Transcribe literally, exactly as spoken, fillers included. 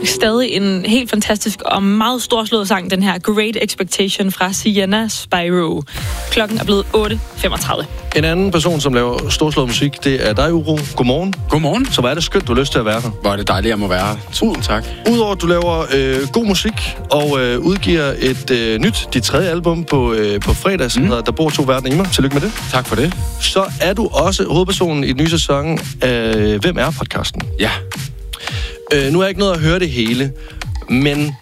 Stadig en helt fantastisk og meget storslået sang, den her Great Expectation fra Sienna Spyro. Klokken er blevet otte femogtredive. En anden person, som laver storslået musik, det er dig, Uro. Godmorgen. Godmorgen. Så hvor er det skønt, du har lyst til at være her. Hvor er det dejligt, at jeg må være her. Tusind tak. Udover at du laver øh, god musik og øh, udgiver et øh, nyt, dit tredje album på, øh, på fredag, som mm. hedder Der bor to verdener i mig. Tillykke med det. Tak for det. Så er du også hovedpersonen i den nye sæson af Hvem er podcasten? Ja. Øh, nu er jeg ikke noget at høre det hele, men